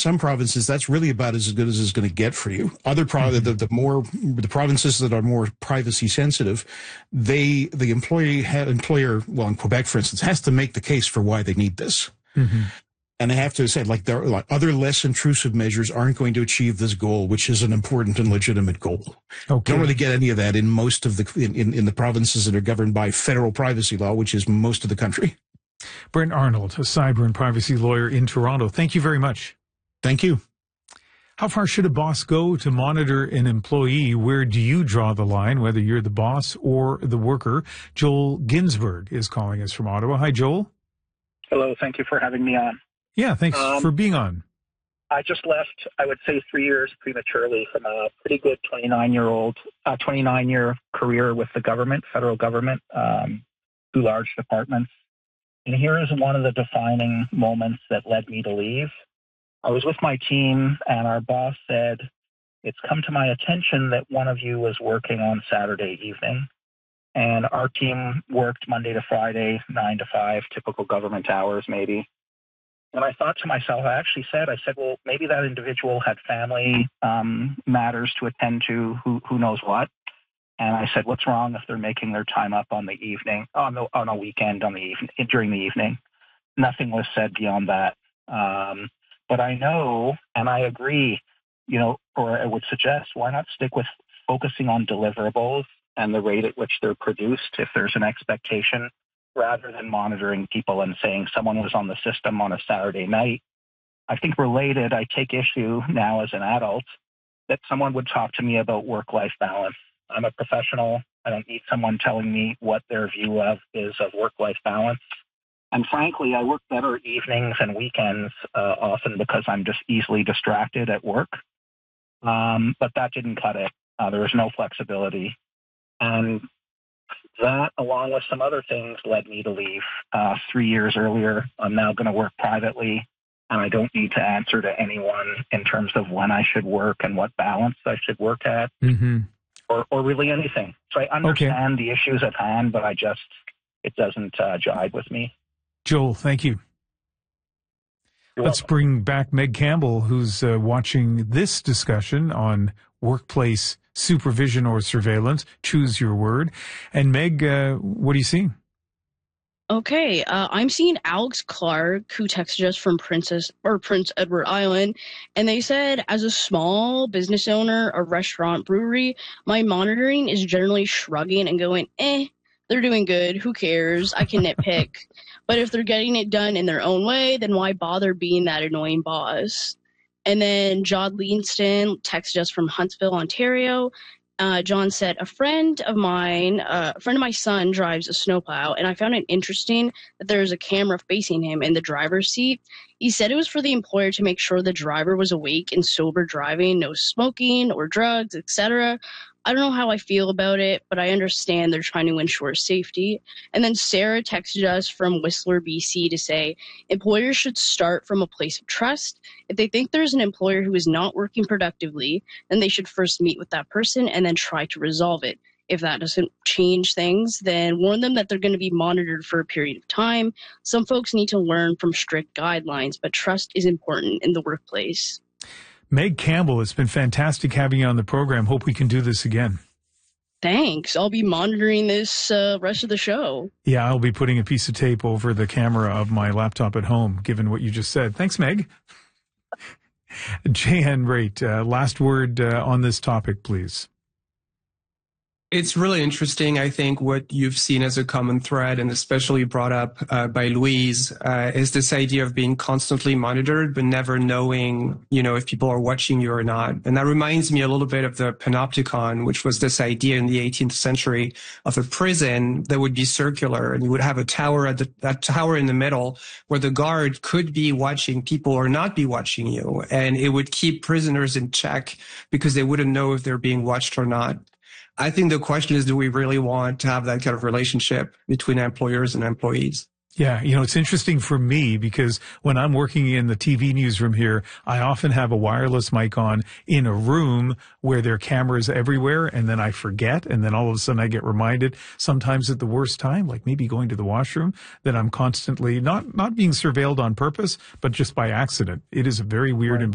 some provinces, that's really about as good as it's going to get for you. Other the provinces that are more privacy sensitive, the employer, well, in Quebec, for instance, has to make the case for why they need this. Mm-hmm. And I have to say, other less intrusive measures aren't going to achieve this goal, which is an important and legitimate goal. Okay. Don't really get any of that in most of in the provinces that are governed by federal privacy law, which is most of the country. Brent Arnold, a cyber and privacy lawyer in Toronto. Thank you very much. Thank you. How far should a boss go to monitor an employee? Where do you draw the line, whether you're the boss or the worker? Joel Ginsberg is calling us from Ottawa. Hi, Joel. Hello. Thank you for having me on. Yeah, thanks for being on. I just left, I would say, 3 years prematurely from a pretty good 29-year career with the government, federal government, through large departments. And here is one of the defining moments that led me to leave. I was with my team, and our boss said, "It's come to my attention that one of you was working on Saturday evening." And our team worked Monday to Friday, 9 to 5, typical government hours maybe. And I thought to myself, I said, well, maybe that individual had family matters to attend to, who knows what. And I said, what's wrong if they're making their time up on the evening, on a weekend, during the evening? Nothing was said beyond that. But I know, and I agree, or I would suggest, why not stick with focusing on deliverables and the rate at which they're produced if there's an expectation, rather than monitoring people and saying someone was on the system on a Saturday night. I think related, I take issue now as an adult that someone would talk to me about work-life balance. I'm a professional. I don't need someone telling me what their view of work-life balance. And frankly, I work better evenings and weekends often because I'm just easily distracted at work. But that didn't cut it. There was no flexibility. And that, along with some other things, led me to leave 3 years earlier. I'm now going to work privately, and I don't need to answer to anyone in terms of when I should work and what balance I should work at, or really anything. So I understand the issues at hand, but it doesn't jibe with me. Joel, thank you. Let's bring back Meg Campbell, who's watching this discussion on workplace supervision or surveillance. Choose your word. And Meg, what are you seeing? Okay, I'm seeing Alex Clark, who texted us from Prince Edward Island, and they said, as a small business owner, a restaurant, brewery, my monitoring is generally shrugging and going, they're doing good, who cares, I can nitpick. But if they're getting it done in their own way, then why bother being that annoying boss? And then John Leanston texted us from Huntsville, Ontario. John said, a friend of my son drives a snowplow, and I found it interesting that there is a camera facing him in the driver's seat. He said it was for the employer to make sure the driver was awake and sober driving, no smoking or drugs, etc. I don't know how I feel about it, but I understand they're trying to ensure safety. And then Sarah texted us from Whistler, BC to say, employers should start from a place of trust. If they think there's an employer who is not working productively, then they should first meet with that person and then try to resolve it. If that doesn't change things, then warn them that they're going to be monitored for a period of time. Some folks need to learn from strict guidelines, but trust is important in the workplace. Meg Campbell, it's been fantastic having you on the program. Hope we can do this again. Thanks. I'll be monitoring this rest of the show. Yeah, I'll be putting a piece of tape over the camera of my laptop at home, given what you just said. Thanks, Meg. Jehan Raitt, last word on this topic, please. It's really interesting, I think, what you've seen as a common thread, and especially brought up by Louise, is this idea of being constantly monitored, but never knowing, if people are watching you or not. And that reminds me a little bit of the panopticon, which was this idea in the 18th century of a prison that would be circular, and you would have a tower that tower in the middle where the guard could be watching people or not be watching you. And it would keep prisoners in check because they wouldn't know if they're being watched or not. I think the question is, do we really want to have that kind of relationship between employers and employees? Yeah, it's interesting for me because when I'm working in the TV newsroom here, I often have a wireless mic on in a room where there are cameras everywhere, and then I forget, and then all of a sudden I get reminded, sometimes at the worst time, like maybe going to the washroom, that I'm constantly not being surveilled on purpose, but just by accident. It is a very weird environment.